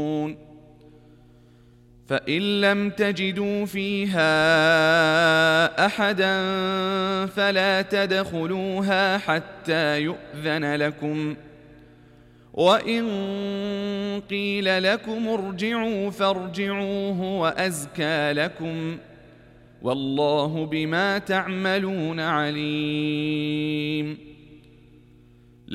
فإن لم تجدوا فيها أحدا فلا تدخلوها حتى يؤذن لكم، وإن قيل لكم ارجعوا فارجعوا هو أزكى لكم، والله بما تعملون عليم.